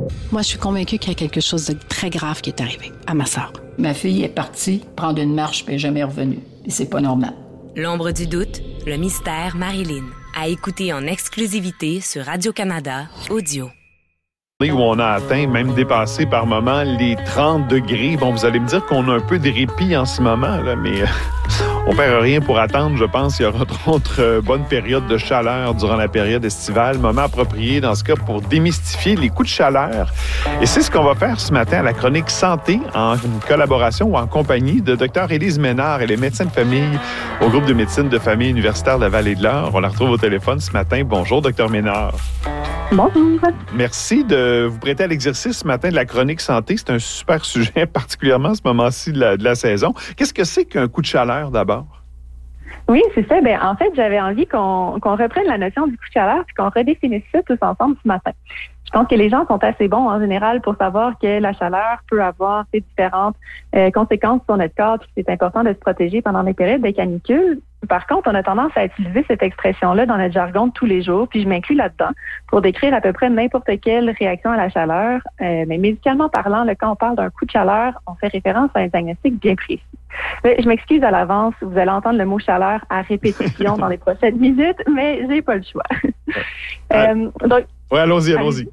Moi, je suis convaincue qu'il y a quelque chose de très grave qui est arrivé à ma sœur. Ma fille est partie prendre une marche puis elle n'est jamais revenue. Et c'est pas normal. L'ombre du doute, le mystère Marilyn. À écouter en exclusivité sur Radio-Canada Audio. Où on a atteint, même dépassé par moment, les 30 degrés. Bon, vous allez me dire qu'on a un peu de répit en ce moment, là, mais on ne perd rien pour attendre, je pense. Il y aura d'autres bonnes périodes de chaleur durant la période estivale. Moment approprié, dans ce cas, pour démystifier les coups de chaleur. Et c'est ce qu'on va faire ce matin à la chronique Santé, en collaboration ou en compagnie de Dr Élise Ménard. Elle est médecin de famille au groupe de médecine de famille universitaire de la Vallée-de-l'Or. On la retrouve au téléphone ce matin. Bonjour, Dr Ménard. Bonjour. Merci de vous prêter à l'exercice ce matin de la chronique santé. C'est un super sujet, particulièrement à ce moment-ci de la saison. Qu'est-ce que c'est qu'un coup de chaleur, d'abord? Oui, c'est ça. En fait, j'avais envie qu'on reprenne la notion du coup de chaleur et qu'on redéfinisse ça tous ensemble ce matin. Je pense que les gens sont assez bons en général pour savoir que la chaleur peut avoir ses différentes conséquences sur notre corps et que c'est important de se protéger pendant les périodes de canicule. Par contre, on a tendance à utiliser cette expression-là dans notre jargon de tous les jours, puis je m'inclus là-dedans pour décrire à peu près n'importe quelle réaction à la chaleur. Mais médicalement parlant, là, quand on parle d'un coup de chaleur, on fait référence à un diagnostic bien précis. Je m'excuse à l'avance, vous allez entendre le mot chaleur à répétition dans les prochaines minutes, mais j'ai pas le choix. Oui, allons-y.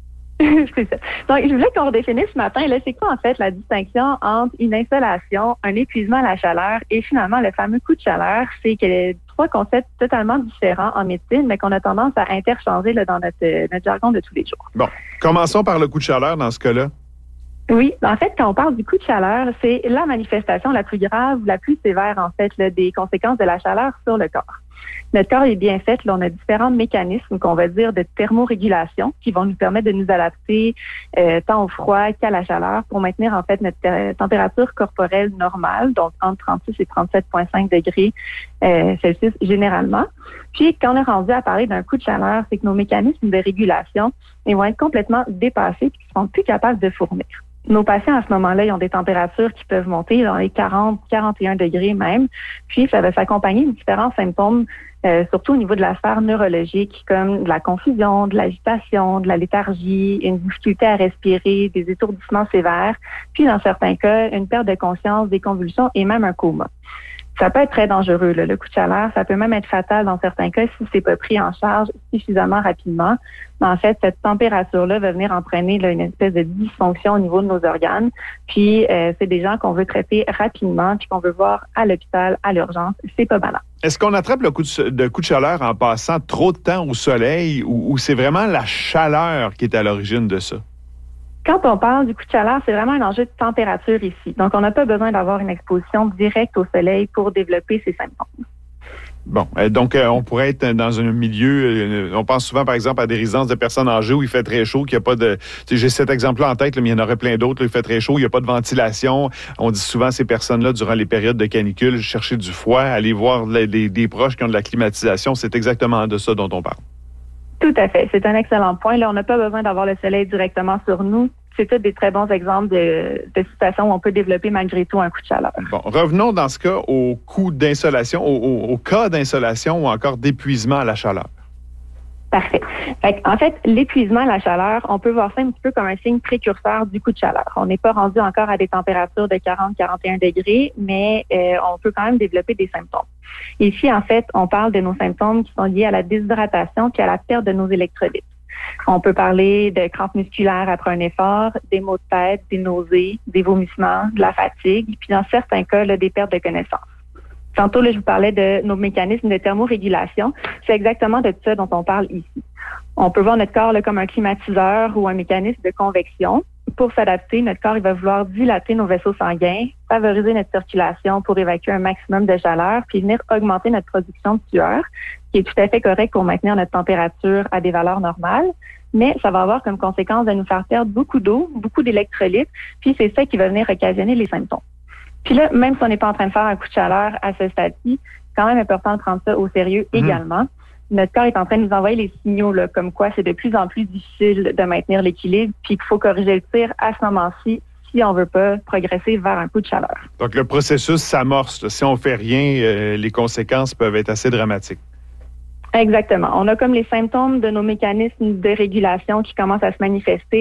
C'est ça. Donc, je voulais qu'on redéfinisse ce matin, là, c'est quoi en fait la distinction entre une insolation, un épuisement à la chaleur et finalement le fameux coup de chaleur? C'est qu'il y a trois concepts totalement différents en médecine, mais qu'on a tendance à interchanger là, dans notre jargon de tous les jours. Bon, commençons par le coup de chaleur dans ce cas-là. Oui, en fait, quand on parle du coup de chaleur, c'est la manifestation la plus grave, la plus sévère en fait là, des conséquences de la chaleur sur le corps. Notre corps est bien fait. Là, on a différents mécanismes qu'on va dire de thermorégulation qui vont nous permettre de nous adapter tant au froid qu'à la chaleur pour maintenir en fait notre température corporelle normale, donc entre 36 et 37,5 degrés Celsius généralement. Puis quand on est rendu à parler d'un coup de chaleur, c'est que nos mécanismes de régulation ils vont être complètement dépassés et qui ne seront plus capables de fournir. Nos patients, à ce moment-là, ils ont des températures qui peuvent monter dans les 40, 41 degrés même. Puis, ça va s'accompagner de différents symptômes, surtout au niveau de la sphère neurologique, comme de la confusion, de l'agitation, de la léthargie, une difficulté à respirer, des étourdissements sévères, puis dans certains cas, une perte de conscience, des convulsions et même un coma. Ça peut être très dangereux, là, le coup de chaleur. Ça peut même être fatal dans certains cas si c'est pas pris en charge suffisamment rapidement. Mais en fait, cette température-là va venir entraîner là, une espèce de dysfonction au niveau de nos organes. Puis, c'est des gens qu'on veut traiter rapidement puis qu'on veut voir à l'hôpital, à l'urgence. C'est pas banal. Est-ce qu'on attrape le coup de chaleur en passant trop de temps au soleil ou c'est vraiment la chaleur qui est à l'origine de ça? Quand on parle du coup de chaleur, c'est vraiment un enjeu de température ici. Donc, on n'a pas besoin d'avoir une exposition directe au soleil pour développer ces symptômes. Bon, donc on pourrait être dans un milieu, on pense souvent par exemple à des résidences de personnes âgées où il fait très chaud, qu'il n'y a pas de... J'ai cet exemple-là en tête, là, mais il y en aurait plein d'autres, là, il fait très chaud, il n'y a pas de ventilation. On dit souvent à ces personnes-là, durant les périodes de canicule, chercher du froid, aller voir des proches qui ont de la climatisation, c'est exactement de ça dont on parle. Tout à fait. C'est un excellent point. Là, on n'a pas besoin d'avoir le soleil directement sur nous. C'est tous des très bons exemples de situations où on peut développer malgré tout un coup de chaleur. Bon, revenons dans ce cas au coup d'insolation, au cas d'insolation ou encore d'épuisement à la chaleur. Parfait. En fait, l'épuisement à la chaleur, on peut voir ça un petit peu comme un signe précurseur du coup de chaleur. On n'est pas rendu encore à des températures de 40-41 degrés, mais on peut quand même développer des symptômes. Ici, en fait, on parle de nos symptômes qui sont liés à la déshydratation puis à la perte de nos électrolytes. On peut parler de crampes musculaires après un effort, des maux de tête, des nausées, des vomissements, de la fatigue, puis dans certains cas, là, des pertes de connaissance. Tantôt, là, je vous parlais de nos mécanismes de thermorégulation. C'est exactement de ça dont on parle ici. On peut voir notre corps là, comme un climatiseur ou un mécanisme de convection. Pour s'adapter, notre corps il va vouloir dilater nos vaisseaux sanguins, favoriser notre circulation pour évacuer un maximum de chaleur, puis venir augmenter notre production de sueur, qui est tout à fait correct pour maintenir notre température à des valeurs normales. Mais ça va avoir comme conséquence de nous faire perdre beaucoup d'eau, beaucoup d'électrolytes, puis c'est ça qui va venir occasionner les symptômes. Puis là, même si on n'est pas en train de faire un coup de chaleur à ce stade-ci, c'est quand même important de prendre ça au sérieux également. Notre corps est en train de nous envoyer les signaux, là, comme quoi c'est de plus en plus difficile de maintenir l'équilibre, puis qu'il faut corriger le tir à ce moment-ci si on veut pas progresser vers un coup de chaleur. Donc, le processus s'amorce. Si on fait rien, les conséquences peuvent être assez dramatiques. Exactement. On a comme les symptômes de nos mécanismes de régulation qui commencent à se manifester